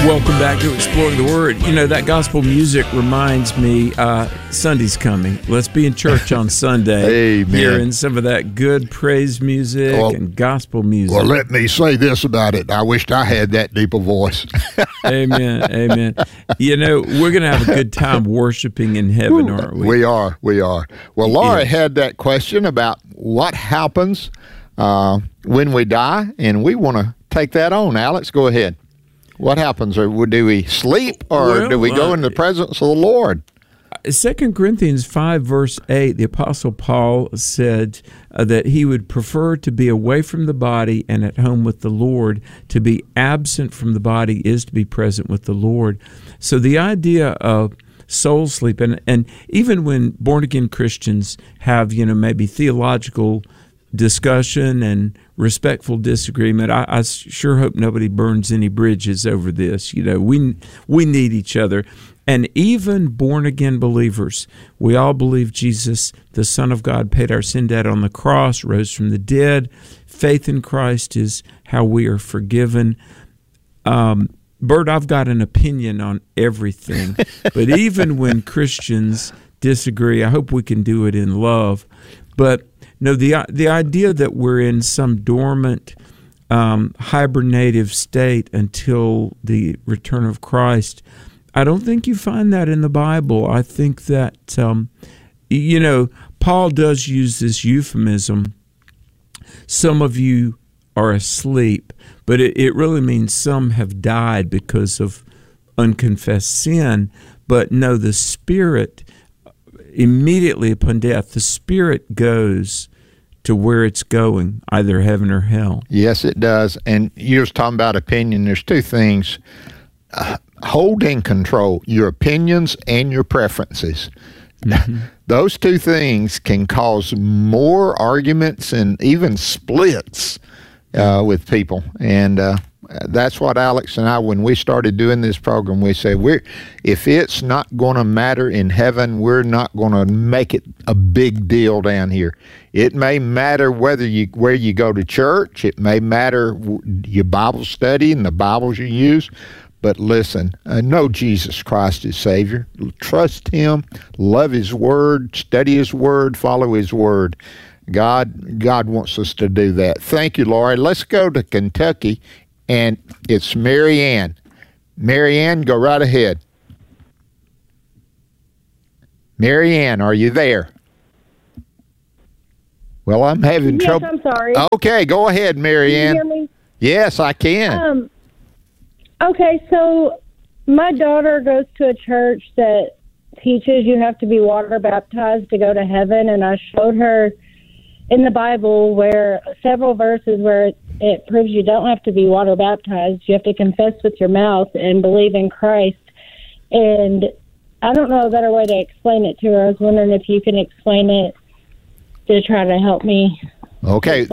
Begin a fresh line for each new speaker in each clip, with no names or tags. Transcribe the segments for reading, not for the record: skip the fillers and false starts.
Welcome back to Exploring the Word. You know, that gospel music reminds me, Sunday's coming. Let's be in church on Sunday.
Amen.
Hearing some of that good praise music and gospel music.
Well, let me say this about it. I wished I had that deeper voice.
Amen, amen. You know, we're going to have a good time worshiping in heaven, aren't we?
We are. Well, Laura had that question about what happens when we die, and we want to take that on. Alex, go ahead. What happens? Or do we sleep, or do we go in the presence of the Lord?
2 Corinthians 5, verse 8, the Apostle Paul said that he would prefer to be away from the body and at home with the Lord. To be absent from the body is to be present with the Lord. So the idea of soul sleep, and even when born-again Christians have, maybe theological discussion and respectful disagreement, I sure hope nobody burns any bridges over this. We need each other. And even born-again believers, we all believe Jesus, the Son of God, paid our sin debt on the cross, rose from the dead. Faith in Christ is how we are forgiven. Bert, I've got an opinion on everything. But even when Christians disagree, I hope we can do it in love. But no, the idea that we're in some dormant, hibernative state until the return of Christ, I don't think you find that in the Bible. I think that, Paul does use this euphemism, some of you are asleep, but it really means some have died because of unconfessed sin. But no, the Spirit, immediately upon death, the Spirit goes to where it's going, either heaven or hell.
Yes, it does. And you was talking about opinion. There's two things. Hold in control your opinions and your preferences. Mm-hmm. Those two things can cause more arguments and even splits with people. And that's what Alex and I, when we started doing this program, we said, if it's not going to matter in heaven, we're not going to make it a big deal down here. It may matter where you go to church. It may matter your Bible study and the Bibles you use. But listen, know Jesus Christ is Savior. Trust Him. Love His Word. Study His Word. Follow His Word. God wants us to do that. Thank you, Laura. Let's go to Kentucky, and it's Mary Ann. Mary Ann, go right ahead. Mary Ann, are you there? Well, I'm having trouble.
Yes, I'm sorry.
Okay, go ahead, Mary Ann.
Can you hear me?
Yes, I can.
Okay, so my daughter goes to a church that teaches you have to be water baptized to go to heaven, and I showed her in the Bible where several verses where it proves you don't have to be water baptized. You have to confess with your mouth and believe in Christ. And I don't know a better way to explain it to her. I was wondering if you can explain it to try to help me.
Okay,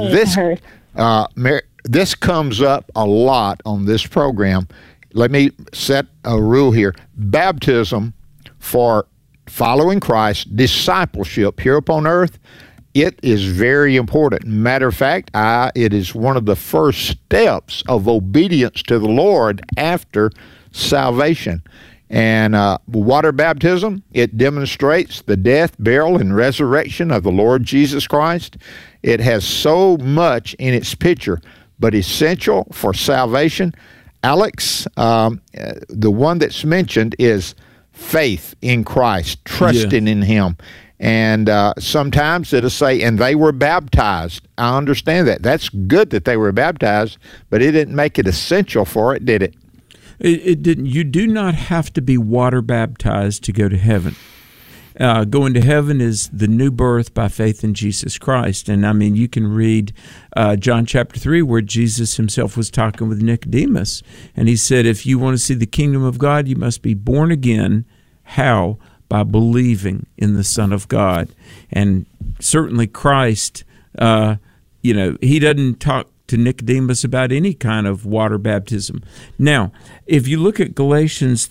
this comes up a lot on this program. Let me set a rule here. Baptism for following Christ, discipleship here upon earth, it is very important. Matter of fact, it is one of the first steps of obedience to the Lord after salvation. And water baptism, it demonstrates the death, burial, and resurrection of the Lord Jesus Christ. It has so much in its picture, but essential for salvation. Alex, the one that's mentioned is faith in Christ, trusting in Him. And sometimes it'll say, and they were baptized. I understand that. That's good that they were baptized, but it didn't make it essential for it, did it?
It didn't. You do not have to be water baptized to go to heaven. Going to heaven is the new birth by faith in Jesus Christ. And I mean, you can read John chapter 3 where Jesus himself was talking with Nicodemus. And he said, if you want to see the kingdom of God, you must be born again. How? By believing in the Son of God. And certainly Christ, he doesn't talk to Nicodemus about any kind of water baptism. Now, if you look at Galatians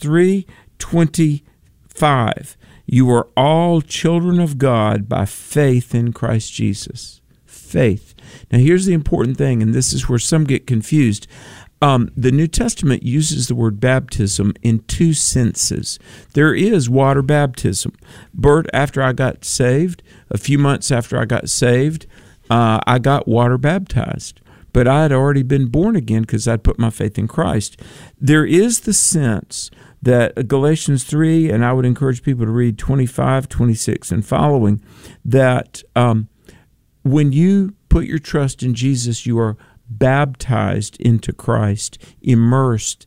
3:25, you are all children of God by faith in Christ Jesus. Faith. Now, here's the important thing, and this is where some get confused. The New Testament uses the word baptism in two senses. There is water baptism. Bert, after I got saved, a few months after I got saved, I got water baptized. But I had already been born again because I'd put my faith in Christ. There is the sense that Galatians 3, and I would encourage people to read 25, 26, and following, that when you put your trust in Jesus, you are baptized into Christ, immersed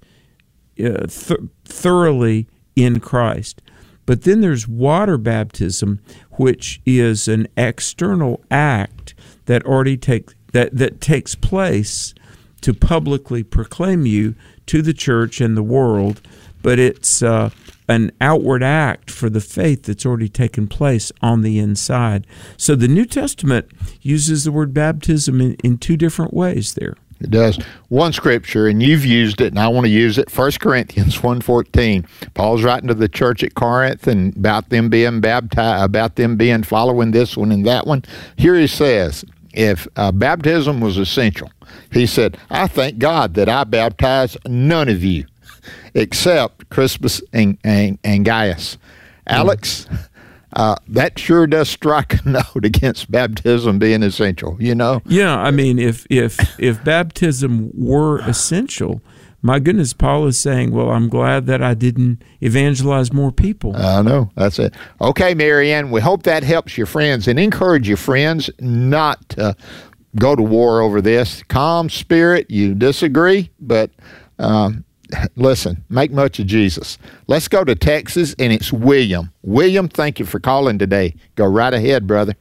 thoroughly in Christ. But then there's water baptism, which is an external act that already takes place to publicly proclaim you to the church and the world, but it's an outward act for the faith that's already taken place on the inside. So the New Testament uses the word baptism in two different ways there.
It does. One scripture, and you've used it, and I want to use it, 1 Corinthians 1:14. Paul's writing to the church at Corinth and about them being baptized, about them being following this one and that one. Here he says, if baptism was essential, he said, I thank God that I baptized none of you except Crispus and Gaius. Alex, that sure does strike a note against baptism being essential, you know?
Yeah, I mean, if baptism were essential, my goodness, Paul is saying, well, I'm glad that I didn't evangelize more people.
I know, that's it. Okay, Marianne, we hope that helps your friends, and encourage your friends not to go to war over this. Calm spirit, you disagree, but listen, make much of Jesus. Let's go to Texas, and it's William. William, thank you for calling today. Go right ahead, brother.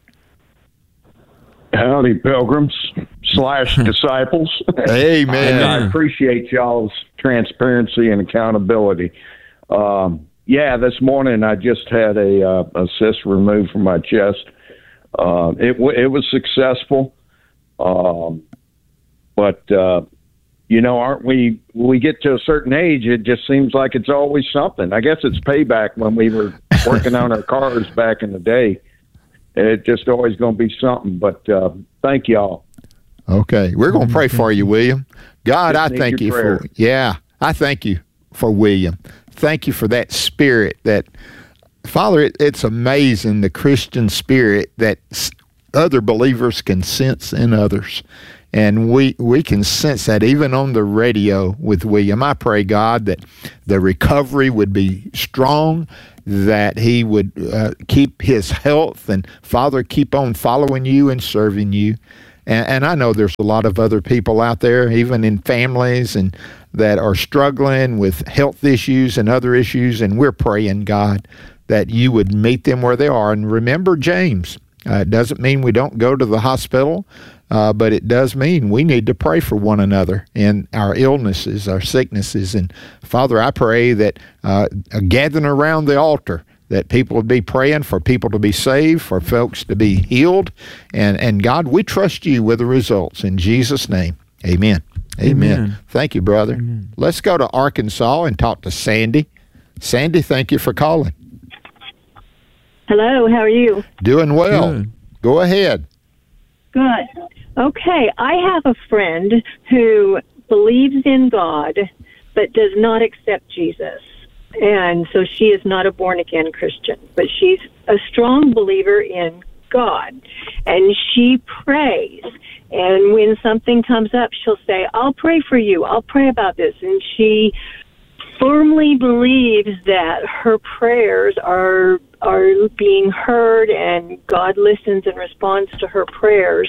Howdy, pilgrims / disciples.
Amen.
And I appreciate y'all's transparency and accountability. This morning I just had a cyst removed from my chest. It was successful, but aren't we? When we get to a certain age, it just seems like it's always something. I guess it's payback when we were working on our cars back in the day. It's just always going to be something. But thank y'all.
Okay, we're going to pray for you, William. God, I thank you for I thank you for William. Thank you for that spirit. That Father, it's amazing the Christian spirit that other believers can sense in others. And we can sense that even on the radio with William. I pray, God, that the recovery would be strong, that he would keep his health, and, Father, keep on following you and serving you. And I know there's a lot of other people out there, even in families, and that are struggling with health issues and other issues, and we're praying, God, that you would meet them where they are. And remember James. It doesn't mean we don't go to the hospital, but it does mean we need to pray for one another in our illnesses, our sicknesses. And Father, I pray that gathering around the altar, that people would be praying for people to be saved, for folks to be healed. And God, we trust you with the results. In Jesus' name, amen. Amen. Thank you, brother. Amen. Let's go to Arkansas and talk to Sandy. Sandy, thank you for calling.
Hello, how are you?
Doing well.
Good.
Go ahead.
Good. Okay, I have a friend who believes in God but does not accept Jesus. And so she is not a born-again Christian, but she's a strong believer in God. And she prays. And when something comes up, she'll say, I'll pray for you. I'll pray about this. And she firmly believes that her prayers are being heard and God listens and responds to her prayers.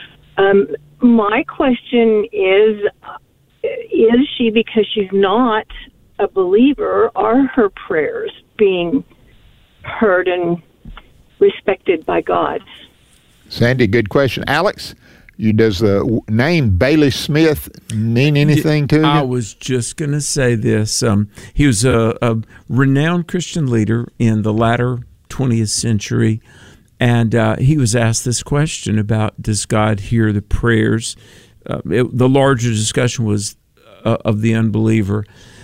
My question is she, because she's not a believer, are her prayers being heard and respected by God?
Sandy, good question. Alex, does the name Bailey Smith mean anything to you?
I was just going to say this. He was a renowned Christian leader in the latter 20th century, and he was asked this question about, does God hear the prayers? The larger discussion was of the unbeliever.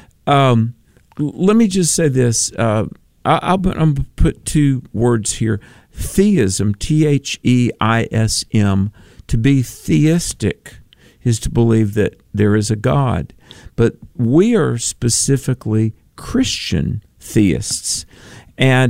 Let me just say this. I'm going to put two words here. Theism, Theism. To be theistic is to believe that there is a God. But we are specifically Christian theists. And,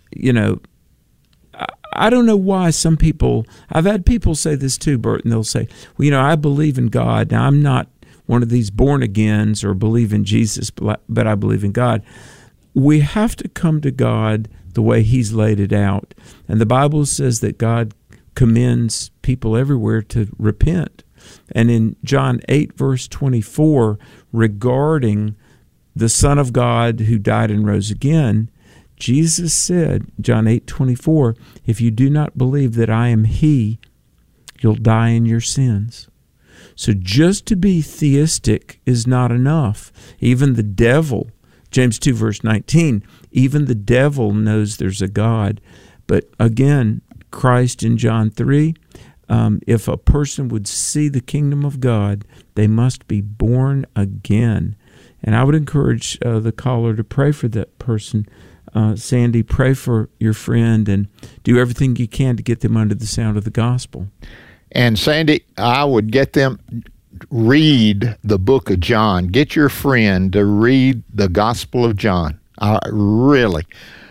I don't know why some people, I've had people say this too, Bert, and they'll say, well, I believe in God. Now, I'm not one of these born-agains or believe in Jesus, but I believe in God. We have to come to God the way He's laid it out. And the Bible says that God commends people everywhere to repent. And in John 8, verse 24, regarding the Son of God who died and rose again, Jesus said, John 8:24, if you do not believe that I am He, you'll die in your sins. So just to be theistic is not enough. Even the devil, James 2, verse 19, even the devil knows there's a God. But again, Christ in John 3, if a person would see the kingdom of God, they must be born again. And I would encourage the caller to pray for that person. Sandy, pray for your friend and do everything you can to get them under the sound of the gospel.
And Sandy, I would get them read the book of John. Get your friend to read the Gospel of John. Really.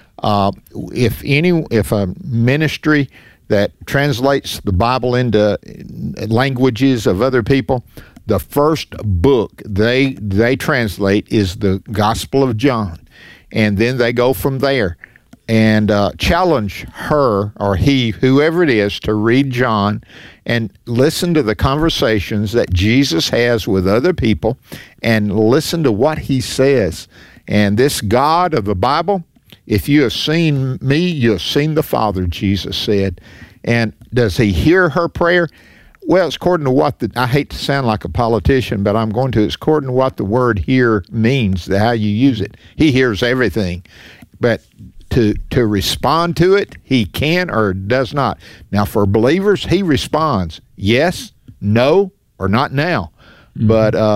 If a ministry that translates the Bible into languages of other people, the first book they translate is the Gospel of John. And then they go from there and challenge her or he, whoever it is, to read John and listen to the conversations that Jesus has with other people and listen to what He says. And this God of the Bible, if you have seen me, you have seen the Father, Jesus said. And does He hear her prayer? Well, it's according to what I hate to sound like a politician, but I'm going to. It's according to what the word hear means, how you use it. He hears everything. But to respond to it, He can or does not. Now, for believers, He responds yes, no, or not now. Mm-hmm.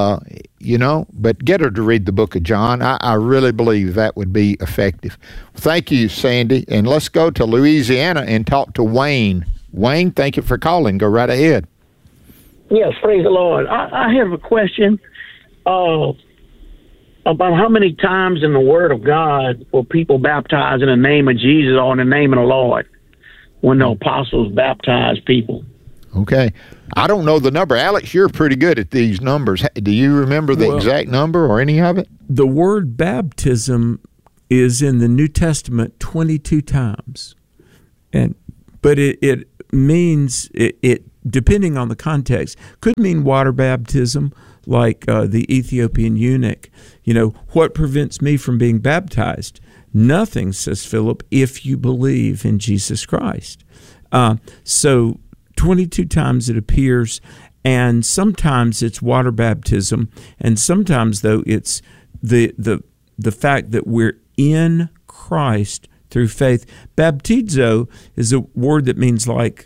But get her to read the book of John. I really believe that would be effective. Thank you, Sandy. And let's go to Louisiana and talk to Wayne. Wayne, thank you for calling. Go right ahead.
Yes, praise the Lord. I have a question about how many times in the Word of God will people baptize in the name of Jesus or in the name of the Lord when the apostles baptized people?
Okay. I don't know the number. Alex, you're pretty good at these numbers. Do you remember the exact number or any of it?
The word baptism is in the New Testament 22 times. But it means, it depending on the context, could mean water baptism, like the Ethiopian eunuch. What prevents me from being baptized? Nothing, says Philip, if you believe in Jesus Christ. So 22 times it appears, and sometimes it's water baptism, and sometimes, though, it's the fact that we're in Christ through faith. Baptizo is a word that means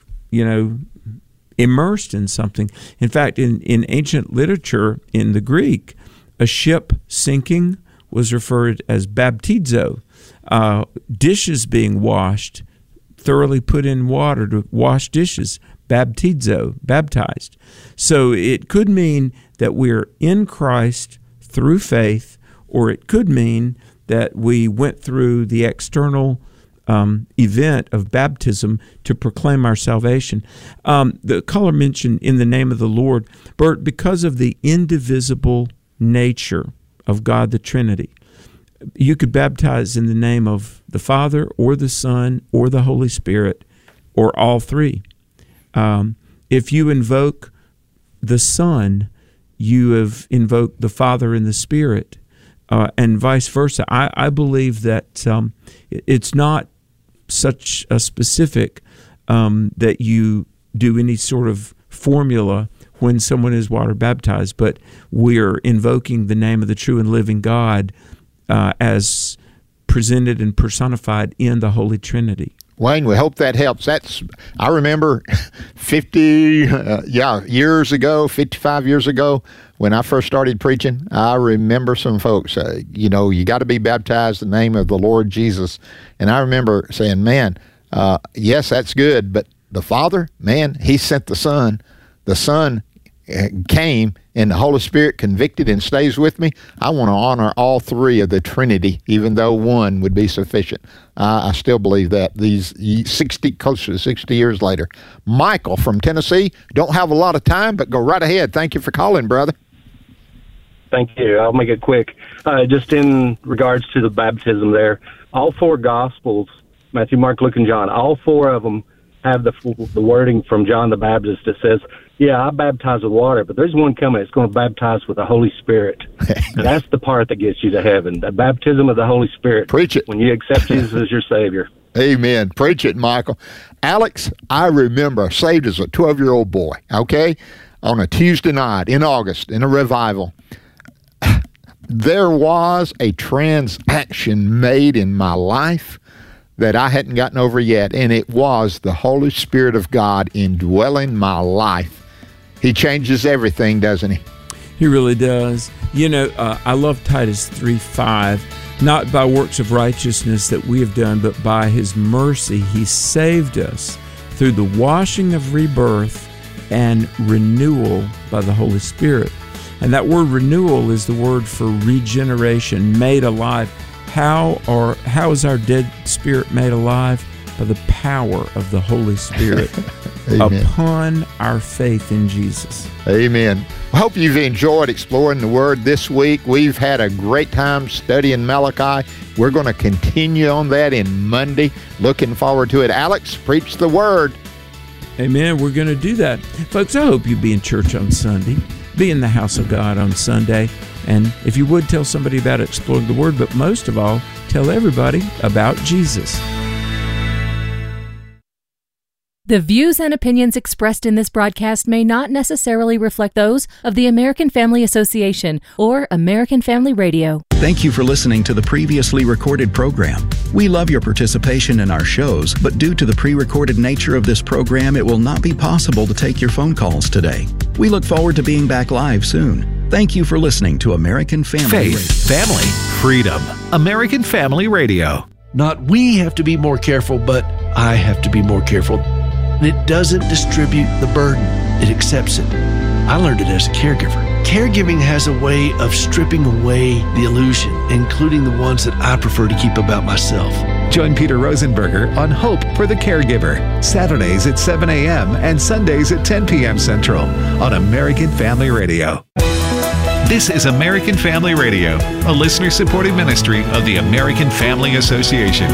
immersed in something. In fact, in ancient literature, in the Greek, a ship sinking was referred as baptizo. Dishes being washed, thoroughly put in water to wash dishes, baptizo, baptized. So it could mean that we're in Christ through faith, or it could mean that we went through the external event of baptism to proclaim our salvation. The caller mentioned in the name of the Lord. Bert, because of the indivisible nature of God the Trinity, you could baptize in the name of the Father or the Son or the Holy Spirit or all three. If you invoke the Son, you have invoked the Father and the Spirit, and vice versa. I believe that it's not such a specific that you do any sort of formula when someone is water baptized, but we're invoking the name of the true and living God as presented and personified in the Holy Trinity.
Wayne, we hope that helps. I remember 55 years ago, when I first started preaching, I remember some folks, you got to be baptized in the name of the Lord Jesus. And I remember saying, man, yes, that's good, but the Father, man, He sent the Son. The Son came and the Holy Spirit convicted and stays with me, I want to honor all three of the Trinity, even though one would be sufficient. I still believe that these close to 60 years later. Michael from Tennessee, don't have a lot of time, but go right ahead. Thank you for calling, brother.
Thank you. I'll make it quick. Just in regards to the baptism there, all four Gospels, Matthew, Mark, Luke, and John, all four of them have the wording from John the Baptist that says, yeah, I baptize with water, but there's one coming that's going to baptize with the Holy Spirit. And that's the part that gets you to heaven, the baptism of the Holy Spirit.
Preach it.
When you accept Jesus as your Savior.
Amen. Preach it, Michael. Alex, I remember saved as a 12-year-old boy, okay, on a Tuesday night in August in a revival. There was a transaction made in my life that I hadn't gotten over yet, and it was the Holy Spirit of God indwelling my life. He changes everything, doesn't he?
He really does. You know, I love Titus 3:5. Not by works of righteousness that we have done, but by His mercy He saved us through the washing of rebirth and renewal by the Holy Spirit. And that word renewal is the word for regeneration, made alive. How is our dead spirit made alive? By the power of the Holy Spirit upon our faith in Jesus.
Amen. I hope you've enjoyed exploring the Word this week. We've had a great time studying Malachi. We're going to continue on that in Monday. Looking forward to it. Alex, preach the Word.
Amen. We're going to do that. Folks, I hope you be in church on Sunday. Be in the house of God on Sunday. And if you would, tell somebody about exploring the Word, but most of all, tell everybody about Jesus.
The views and opinions expressed in this broadcast may not necessarily reflect those of the American Family Association or American Family Radio.
Thank you for listening to the previously recorded program. We love your participation in our shows, but due to the pre-recorded nature of this program, it will not be possible to take your phone calls today. We look forward to being back live soon. Thank you for listening to American Family Radio.
Faith, family, freedom. American Family Radio.
Not we have to be more careful, but I have to be more careful. And it doesn't distribute the burden. It accepts it. I learned it as a caregiver. Caregiving has a way of stripping away the illusion, including the ones that I prefer to keep about myself.
Join Peter Rosenberger on Hope for the Caregiver, Saturdays at 7 a.m. and Sundays at 10 p.m. Central on American Family Radio. This is American Family Radio, a listener-supported ministry of the American Family Association.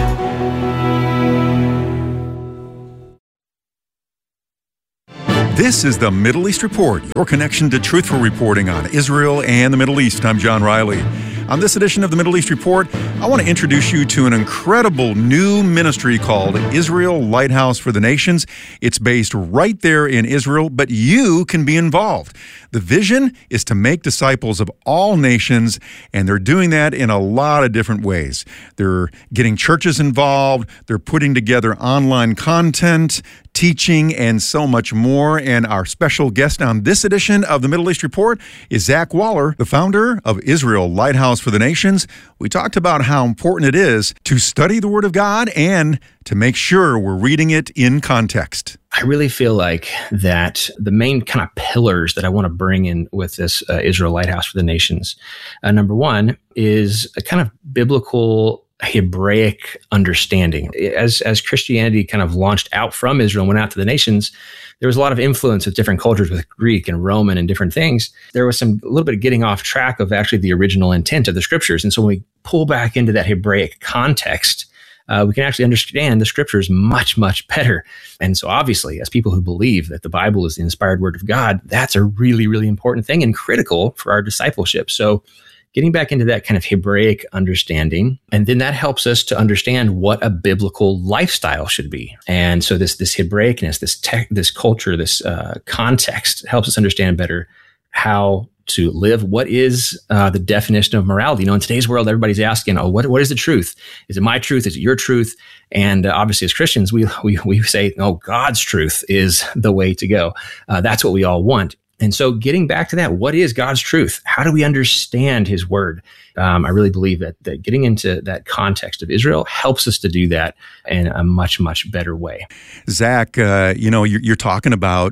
This is the Middle East Report, your connection to truthful reporting on Israel and the Middle East. I'm John Riley. On this edition of the Middle East Report, I want to introduce you to an incredible new ministry called Israel Lighthouse for the Nations. It's based right there in Israel, but you can be involved. The vision is to make disciples of all nations, and they're doing that in a lot of different ways. They're getting churches involved, they're putting together online content, teaching, and so much more. And our special guest on this edition of the Middle East Report is Zach Waller, the founder of Israel Lighthouse for the Nations. We talked about how important it is to study the Word of God and to make sure we're reading it in context.
I really feel like that the main kind of pillars that I want to bring in with this Israel Lighthouse for the Nations, number one is a kind of biblical Hebraic understanding. As Christianity kind of launched out from Israel and went out to the nations, there was a lot of influence with different cultures, with Greek and Roman and different things. There was a little bit of getting off track of actually the original intent of the scriptures. And so when we pull back into that Hebraic context, we can actually understand the scriptures much, much better. And so obviously, as people who believe that the Bible is the inspired word of God, that's a really, really important thing and critical for our discipleship. So getting back into that kind of Hebraic understanding, and then that helps us to understand what a biblical lifestyle should be. And so this Hebraicness, this culture, this context helps us understand better how to live. What is the definition of morality? In today's world, everybody's asking, what is the truth? Is it my truth? Is it your truth? And obviously, as Christians, we say, no, God's truth is the way to go. That's what we all want. And so getting back to that, what is God's truth? How do we understand his word? I really believe that getting into that context of Israel helps us to do that in a much, much better way.
Zach, you're talking about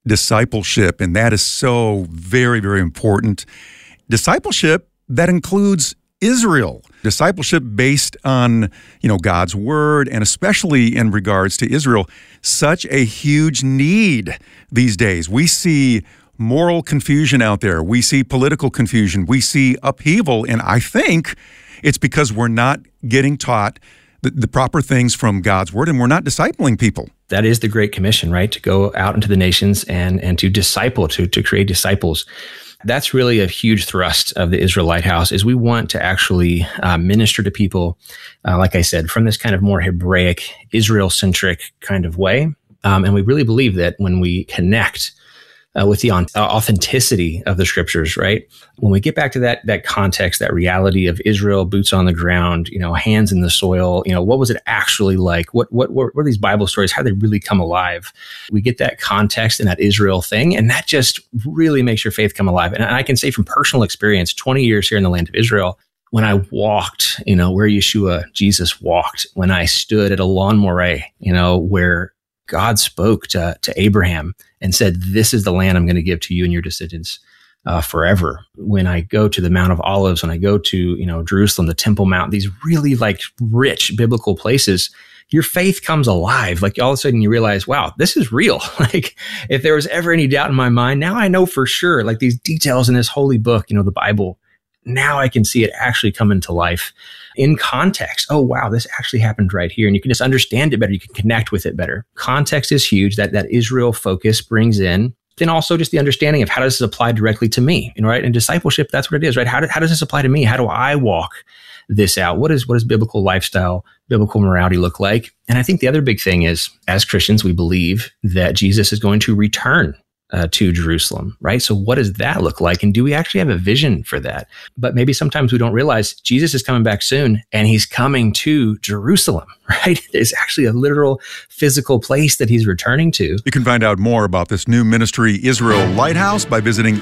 discipleship, and that is so very, very important. Discipleship that includes Israel. Discipleship based on, God's word, and especially in regards to Israel, such a huge need these days. We see moral confusion out there. We see political confusion. We see upheaval, and I think it's because we're not getting taught the proper things from God's word, and we're not discipling people.
That is the Great Commission, right? To go out into the nations and to disciple, to create disciples. That's really a huge thrust of the Israel Lighthouse, is we want to actually minister to people, like I said, from this kind of more Hebraic, Israel-centric kind of way. And we really believe that when we connect with the authenticity of the scriptures, right? When we get back to that context, that reality of Israel, boots on the ground, hands in the soil, what was it actually like? What were these Bible stories? How did they really come alive? We get that context and that Israel thing, and that just really makes your faith come alive. And I can say from personal experience, 20 years here in the land of Israel, when I walked, where Yeshua, Jesus walked, when I stood at a lawn moray, where God spoke to Abraham and said, "This is the land I'm going to give to you and your descendants forever." When I go to the Mount of Olives, when I go to Jerusalem, the Temple Mount, these really rich biblical places, your faith comes alive. Like all of a sudden you realize, wow, this is real. Like if there was ever any doubt in my mind, now I know for sure. Like these details in this holy book, the Bible. Now I can see it actually come into life in context. Oh, wow, this actually happened right here. And you can just understand it better. You can connect with it better. Context is huge. That Israel focus brings in. Then also just the understanding of how does this apply directly to me, right? And discipleship, that's what it is, right? How does this apply to me? How do I walk this out? What does biblical lifestyle, biblical morality look like? And I think the other big thing is, as Christians, we believe that Jesus is going to return to Jerusalem, right? So what does that look like? And do we actually have a vision for that? But maybe sometimes we don't realize Jesus is coming back soon, and he's coming to Jerusalem, right? There's actually a literal physical place that he's returning to.
You can find out more about this new ministry, Israel Lighthouse, by visiting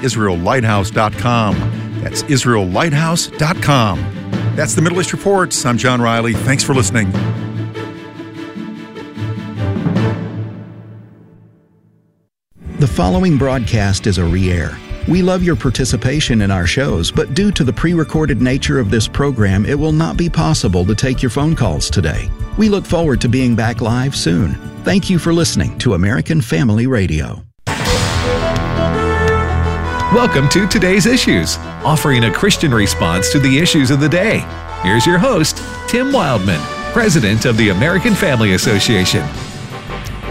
IsraelLighthouse.com. That's IsraelLighthouse.com. That's the Middle East Report. I'm John Riley. Thanks for listening.
The following broadcast is a re-air. We love your participation in our shows, but due to the pre-recorded nature of this program, it will not be possible to take your phone calls today. We look forward to being back live soon. Thank you for listening to American Family Radio.
Welcome to Today's Issues, offering a Christian response to the issues of the day. Here's your host, Tim Wildman, President of the American Family Association.